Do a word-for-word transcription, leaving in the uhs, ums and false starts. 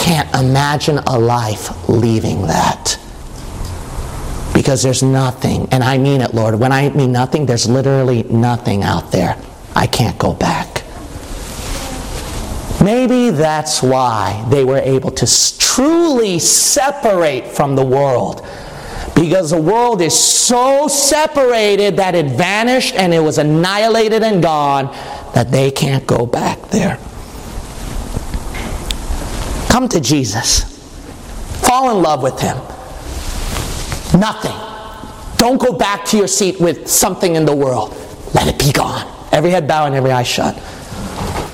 can't imagine a life leaving that. Because there's nothing, and I mean it, Lord. When I mean nothing, there's literally nothing out there. I can't go back. Maybe that's why they were able to truly separate from the world. Because the world is so separated that it vanished and it was annihilated and gone that they can't go back there. Come to Jesus. Fall in love with Him. Nothing. Don't go back to your seat with something in the world. Let it be gone. Every head bowed and every eye shut.